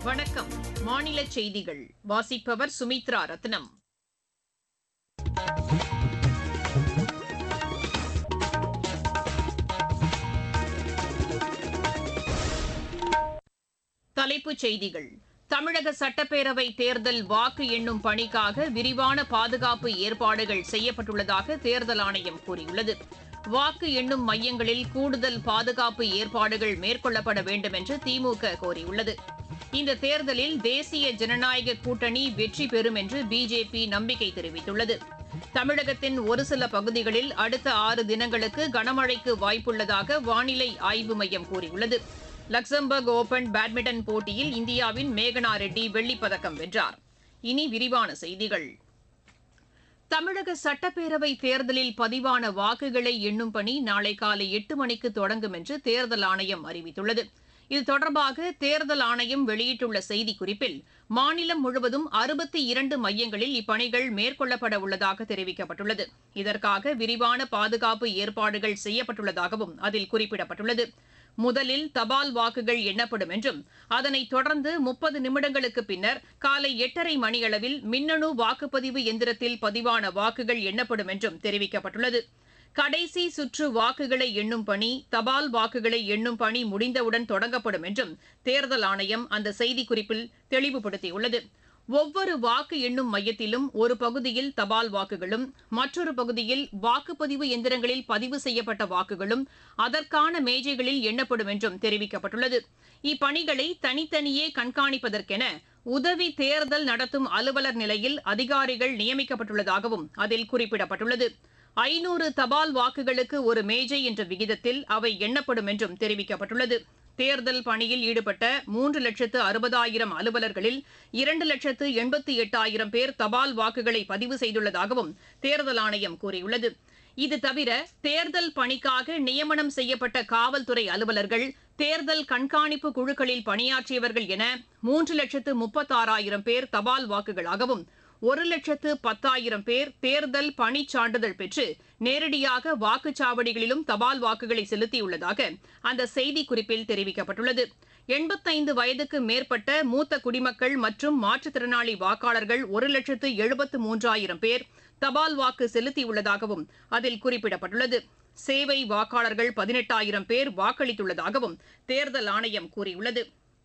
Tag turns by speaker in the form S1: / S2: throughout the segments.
S1: வணக்கம். மாநில செய்திகள் வாசிப்பவர் சுமித்ரா ரத்னம். தலைப்புச் செய்திகள். தமிழக சட்டப்பேரவை தேர்தல் வாக்கு எண்ணும் பணிக்காக விரிவான பாதுகாப்பு ஏற்பாடுகள் செய்யப்பட்டுள்ளதாக தேர்தல் ஆணையம் கூறியுள்ளது. வாக்கு எண்ணும் மையங்களில் கூடுதல் பாதுகாப்பு ஏற்பாடுகள் மேற்கொள்ளப்பட வேண்டும் என்று திமுக கோரியுள்ளது. இந்த தேர்தலில் தேசிய ஜனநாயக கூட்டணி வெற்றி பெறும் என்று பிஜேபி நம்பிக்கை தெரிவித்துள்ளது. தமிழகத்தின் ஒரு சில பகுதிகளில் அடுத்த 6 தினங்களுக்கு கனமழைக்கு வாய்ப்புள்ளதாக வானிலை ஆய்வு மையம் கூறியுள்ளது. லக்சம்பர்க் ஓபன் பேட்மிண்டன் போட்டியில் இந்தியாவின் மேகனா ரெட்டி வெள்ளிப்பதக்கம் வென்றார். இனி விரிவான செய்திகள். தமிழக சட்டப்பேரவை தேர்தலில் பதிவான வாக்குகளை எண்ணும் பணி நாளை காலை 8 மணிக்கு தொடங்கும் என்று தேர்தல் ஆணையம் அறிவித்துள்ளது. இது தொடர்பாக தேர்தல் ஆணையம் வெளியிட்டுள்ள செய்திக்குறிப்பில் மாநிலம் முழுவதும் 62 மையங்களில் இப்பணிகள் மேற்கொள்ளப்பட உள்ளதாக தெரிவிக்கப்பட்டுள்ளது. இதற்காக விரிவான பாதுகாப்பு ஏற்பாடுகள் செய்யப்பட்டுள்ளதாகவும் அதில் குறிப்பிடப்பட்டுள்ளது. முதலில் தபால் வாக்குகள் எண்ணப்படும் என்றும் அதனைத் தொடர்ந்து 30 நிமிடங்களுக்கு பின்னர் காலை 8:30 மணியளவில் மின்னணு வாக்குப்பதிவு எந்திரத்தில் பதிவான வாக்குகள் எண்ணப்படும் என்றும் தெரிவிக்கப்பட்டுள்ளது. கடைசி சுற்று வாக்குகளை எண்ணும் பணி, தபால் வாக்குகளை எண்ணும் பணி முடிந்தவுடன் தொடங்கப்படும் என்றும் தேர்தல் ஆணையம் அந்த செய்திக்குறிப்பில் தெளிவுபடுத்தியுள்ளது. ஒவ்வொரு வாக்கு எண்ணும் மையத்திலும் ஒரு பகுதியில் தபால் வாக்குகளும், மற்றொரு பகுதியில் வாக்குப்பதிவு எந்திரங்களில் பதிவு செய்யப்பட்ட வாக்குகளும் அதற்கான மேஜைகளில் எண்ணப்படும் என்றும் தெரிவிக்கப்பட்டுள்ளது. இப்பணிகளை தனித்தனியே கண்காணிப்பதற்கென உதவி தேர்தல் நடத்தும் அலுவலர் நிலையில் அதிகாரிகள் நியமிக்கப்பட்டுள்ளதாகவும் அதில் குறிப்பிடப்பட்டுள்ளது. 500 தபால் வாக்குகளுக்கு ஒரு மேஜை என்ற விகிதத்தில் அவை எண்ணப்படும் என்றும் தெரிவிக்கப்பட்டுள்ளது. தேர்தல் பணியில் ஈடுபட்ட 3,60,000 அலுவலர்களில் 2,88,000 பேர் தபால் வாக்குகளை பதிவு செய்துள்ளதாகவும் தேர்தல் ஆணையம் கூறியுள்ளது. இது தவிர தேர்தல் பணிக்காக நியமனம் செய்யப்பட்ட காவல்துறை அலுவலர்கள், தேர்தல் கண்காணிப்பு குழுக்களில் பணியாற்றியவர்கள் என 3,36,000 பேர் தபால் வாக்குகளாகவும், 1,10,000 பேர் தேர்தல் பணிச் சான்றிதழ் பெற்று நேரடியாக வாக்குச்சாவடிகளிலும் தபால் வாக்குகளை செலுத்தியுள்ளதாக அந்த செய்திக்குறிப்பில் தெரிவிக்கப்பட்டுள்ளது. 85 வயதுக்கு மேற்பட்ட மூத்த குடிமக்கள் மற்றும் மாற்றுத்திறனாளி வாக்காளர்கள் 1,73,000 பேர் தபால் வாக்கு செலுத்தியுள்ளதாகவும் அதில் குறிப்பிடப்பட்டுள்ளது. சேவை வாக்காளர்கள் 18,000 பேர் வாக்களித்துள்ளதாகவும் தேர்தல் ஆணையம் கூறியுள்ளது.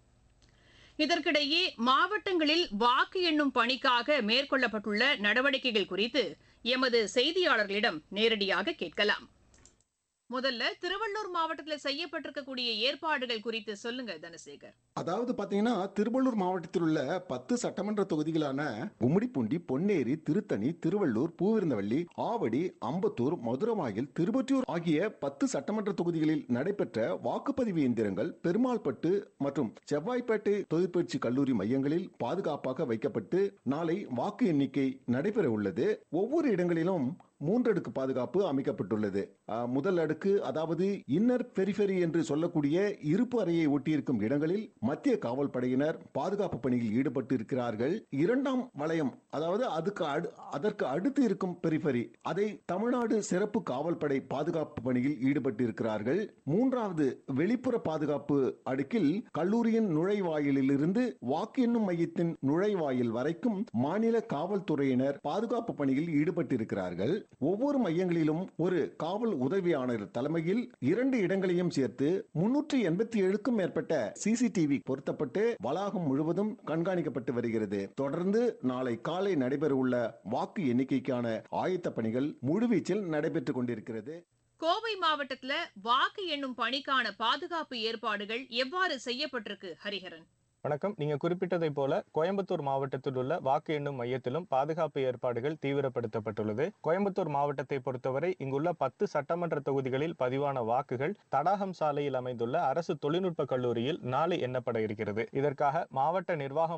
S1: இதற்கிடையே மாவட்டங்களில் வாக்கு எண்ணும் பணிக்காக மேற்கொள்ளப்பட்டுள்ள நடவடிக்கைகள் குறித்து எமது செய்தியாளர்களிடம் நேரடியாக கேட்கலாம். முதல்ல திருவள்ளூர் மாவட்டத்தில் செய்யப்பட்டிருக்கக்கூடிய ஏற்பாடுகள் குறித்து சொல்லுங்க தனசேகர்.
S2: அதாவது பாத்தீங்கன்னா, திருவள்ளூர் மாவட்டத்தில் உள்ள 10 சட்டமன்ற தொகுதிகளான கும்மிடிப்பூண்டி, பொன்னேரி, திருத்தணி, திருவள்ளூர், பூவிருந்தவள்ளி, ஆவடி, அம்பத்தூர், மதுரவாயில், திருவொற்றியூர் ஆகிய 10 சட்டமன்ற தொகுதிகளில் நடைபெற்ற வாக்குப்பதிவு இயந்திரங்கள் பெருமாள்பட்டு மற்றும் செவ்வாய்ப்பேட்டை தொழிற்பயிற்சி கல்லூரி மையங்களில் பாதுகாப்பாக வைக்கப்பட்டு நாளை வாக்கு எண்ணிக்கை நடைபெற உள்ளது. ஒவ்வொரு இடங்களிலும் 3 அடுக்கு பாதுகாப்பு அமைக்கப்பட்டுள்ளது. முதல் அடுக்கு, அதாவது இன்னர் பெரிஃபெரி என்று சொல்லக்கூடிய இருப்பு அறையை ஒட்டியிருக்கும் இடங்களில் மத்திய காவல் படையினர் பாதுகாப்பு பணியில் ஈடுபட்டு இருக்கிறார்கள். 2ஆம் வளையம், அதாவது அதற்கு அடுத்து இருக்கும் பெரிஃபெரி, அதை தமிழ்நாடு சிறப்பு காவல் படை பாதுகாப்பு பணியில் ஈடுபட்டு இருக்கிறார்கள். 3வது வெளிப்புற பாதுகாப்பு அடுக்கில் கல்லூரியின் நுழைவாயிலில் இருந்து வாக்கு எண்ணும் மையத்தின் நுழைவாயில் வரைக்கும் மாநில காவல்துறையினர் பாதுகாப்பு பணியில் ஈடுபட்டிருக்கிறார்கள். ஒவ்வொரு மையங்களிலும் ஒரு காவல் உதவியாளர் தலைமையில் 2 இடங்களையும் சேர்த்து 387க்கும் மேற்பட்ட சிசிடிவி பொருத்தப்பட்டு வளாகம் முழுவதும் கண்காணிக்கப்பட்டு வருகிறது. தொடர்ந்து நாளை காலை நடைபெறவுள்ள வாக்கு எண்ணிக்கைக்கான ஆயத்த பணிகள் முழுவீச்சில் நடைபெற்றுக் கொண்டிருக்கிறது.
S1: கோவை மாவட்டத்தில் வாக்கு எண்ணும் பணிக்கான பாதுகாப்பு ஏற்பாடுகள் எவ்வாறு செய்யப்பட்டிருக்கு ஹரிஹரன்?
S3: வணக்கம். நீங்க குறிப்பிட்டதை போல கோயம்புத்தூர் மாவட்டத்தில் உள்ள வாக்கு எண்ணும் மையத்திலும் பாதுகாப்பு ஏற்பாடுகள் தீவிரப்படுத்தப்பட்டுள்ளது. கோயம்புத்தூர் மாவட்டத்தை பொறுத்தவரை இங்குள்ள 10 சட்டமன்ற தொகுதிகளில் பதிவான வாக்குகள் தடாகம் சாலையில் அமைந்துள்ள அரசு தொழில்நுட்ப கல்லூரியில் நாளை எண்ணப்பட இருக்கிறது. இதற்காக மாவட்ட நிர்வாகம்